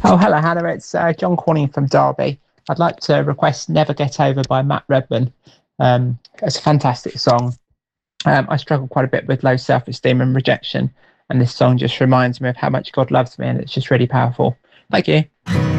Oh, hello, Hannah. It's John calling from Derby. I'd like to request Never Get Over by Matt Redman. It's a fantastic song. I struggle quite a bit with low self esteem and rejection, and this song just reminds me of how much God loves me, and it's just really powerful. Thank you.